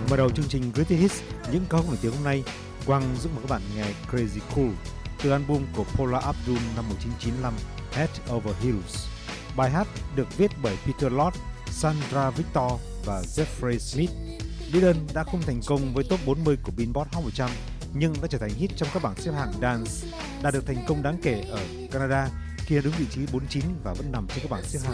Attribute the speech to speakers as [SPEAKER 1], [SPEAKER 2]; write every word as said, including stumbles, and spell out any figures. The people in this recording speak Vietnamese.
[SPEAKER 1] Mở đầu chương trình Greatest Hits, những ca khúc nổi tiếng hôm nay, Quang giúp mời các bạn nghe Crazy Cool từ album của Paula Abdul năm một nghìn chín trăm chín mươi lăm, Head Over Heels. Bài hát được viết bởi Peter Lord, Sandra Victor và Jeffrey Smith. Dylan đã không thành công với top bốn mươi của Billboard Hot một trăm, nhưng đã trở thành hit trong các bảng xếp hạng dance, đạt được thành công đáng kể ở Canada khi đứng vị trí bốn mươi chín và vẫn nằm trên các bảng xếp hạng